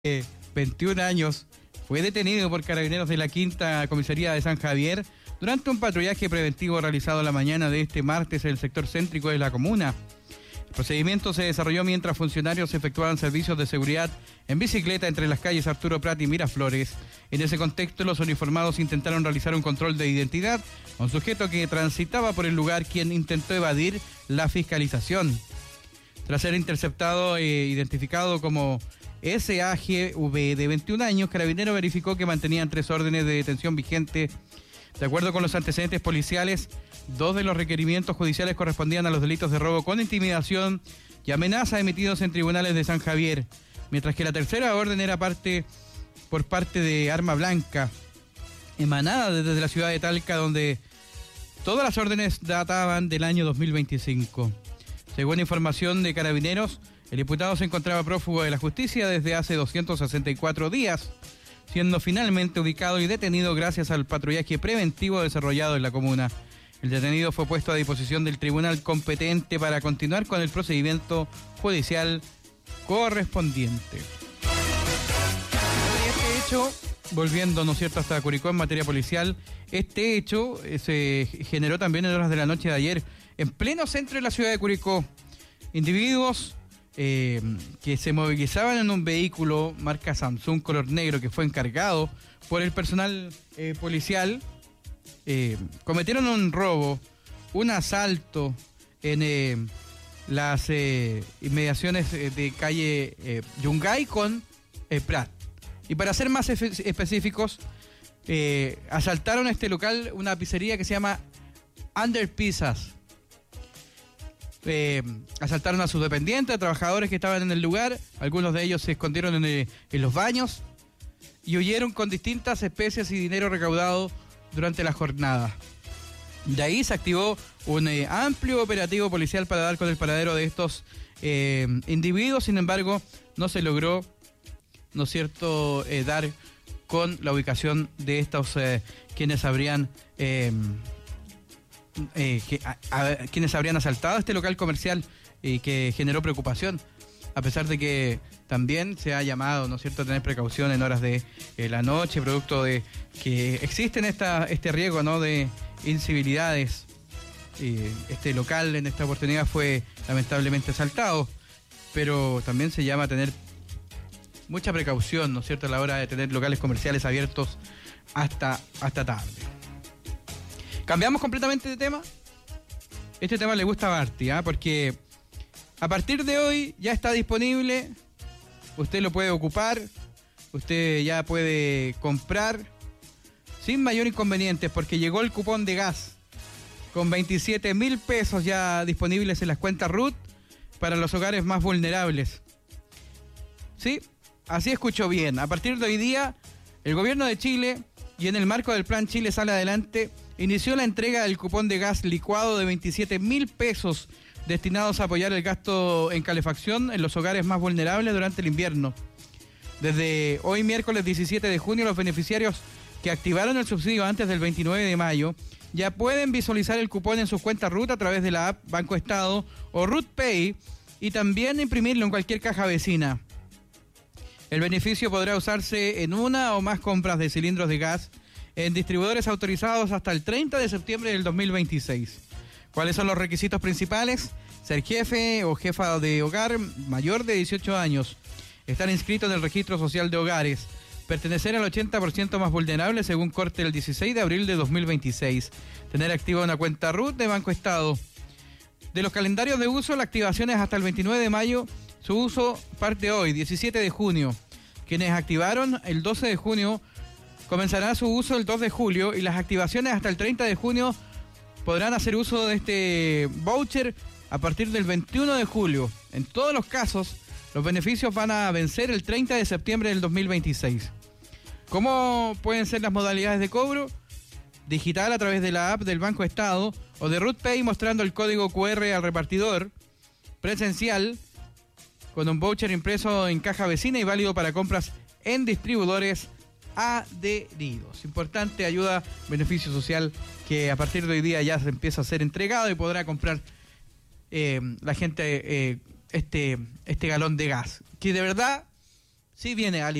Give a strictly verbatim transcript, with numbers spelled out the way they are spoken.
de veintiún años fue detenido por carabineros de la Quinta Comisaría de San Javier durante un patrullaje preventivo realizado la mañana de este martes en el sector céntrico de la comuna. El procedimiento se desarrolló mientras funcionarios efectuaban servicios de seguridad en bicicleta entre las calles Arturo Prat y Miraflores. En ese contexto, los uniformados intentaron realizar un control de identidad a un sujeto que transitaba por el lugar, quien intentó evadir la fiscalización. Tras ser interceptado e identificado como S A G V de veintiún años, Carabinero verificó que mantenían tres órdenes de detención vigentes. De acuerdo con los antecedentes policiales, dos de los requerimientos judiciales correspondían a los delitos de robo con intimidación y amenaza emitidos en tribunales de San Javier, mientras que la tercera orden era parte por parte de Arma Blanca, emanada desde la ciudad de Talca, donde todas las órdenes databan del año dos mil veinticinco. Según información de Carabineros, el imputado se encontraba prófugo de la justicia desde hace doscientos sesenta y cuatro días, siendo finalmente ubicado y detenido gracias al patrullaje preventivo desarrollado en la comuna. El detenido fue puesto a disposición del tribunal competente para continuar con el procedimiento judicial correspondiente. Este hecho, volviendo, ¿no es cierto?, hasta Curicó en materia policial, este hecho eh, se generó también en horas de la noche de ayer, en pleno centro de la ciudad de Curicó. Individuos eh, que se movilizaban en un vehículo marca Samsung color negro que fue encargado por el personal eh, policial, eh, cometieron un robo, un asalto en eh, las eh, inmediaciones de calle eh, Yungay con eh, Prat. Y para ser más efe- específicos, eh, asaltaron este local, una pizzería que se llama Under Pizzas. Eh, asaltaron a sus dependientes, a trabajadores que estaban en el lugar. Algunos de ellos se escondieron en, el, en los baños y huyeron con distintas especies y dinero recaudado durante la jornada. De ahí se activó un eh, amplio operativo policial para dar con el paradero de estos eh, individuos. Sin embargo, no se logró, ¿no es cierto?, eh, dar con la ubicación de estos eh, quienes habrían eh, eh, que, a, a, quienes habrían asaltado este local comercial y que generó preocupación, a pesar de que también se ha llamado, ¿no es cierto?, a tener precaución en horas de eh, la noche, producto de que existen esta, este riesgo, ¿no?, de incivilidades. Eh, este local en esta oportunidad fue lamentablemente asaltado, pero también se llama a tener mucha precaución, ¿no es cierto?, a la hora de tener locales comerciales abiertos hasta, hasta tarde. ¿Cambiamos completamente de tema? Este tema le gusta a Marti, ¿eh? Porque a partir de hoy ya está disponible, usted lo puede ocupar, usted ya puede comprar sin mayor inconveniente, porque llegó el cupón de gas con veintisiete mil pesos ya disponibles en las cuentas R U T para los hogares más vulnerables. ¿Sí? Así escuchó bien. A partir de hoy día, el gobierno de Chile, y en el marco del plan Chile Sale Adelante, inició la entrega del cupón de gas licuado de veintisiete mil pesos destinados a apoyar el gasto en calefacción en los hogares más vulnerables durante el invierno. Desde hoy, miércoles diecisiete de junio, los beneficiarios que activaron el subsidio antes del veintinueve de mayo ya pueden visualizar el cupón en sus cuentas R U T a través de la app Banco Estado o R U T Pay y también imprimirlo en cualquier caja vecina. El beneficio podrá usarse en una o más compras de cilindros de gas en distribuidores autorizados hasta el treinta de septiembre del dos mil veintiséis. ¿Cuáles son los requisitos principales? Ser jefe o jefa de hogar mayor de dieciocho años, estar inscrito en el Registro Social de Hogares, pertenecer al ochenta por ciento más vulnerable según corte el dieciséis de abril de dos mil veintiséis, tener activa una cuenta R U T de Banco Estado. De los calendarios de uso, la activación es hasta el veintinueve de mayo, su uso parte hoy, diecisiete de junio. Quienes activaron el doce de junio comenzará su uso el dos de julio y las activaciones hasta el treinta de junio podrán hacer uso de este voucher a partir del veintiuno de julio. En todos los casos, los beneficios van a vencer el treinta de septiembre del dos mil veintiséis. ¿Cómo pueden ser las modalidades de cobro? Digital a través de la app del Banco Estado o de R U T Pay mostrando el código cu erre al repartidor. Presencial con un voucher impreso en caja vecina y válido para compras en distribuidores adheridos. Importante ayuda, beneficio social que a partir de hoy día ya se empieza a ser entregado y podrá comprar eh, la gente eh, este, este galón de gas, que de verdad Sí viene Ali.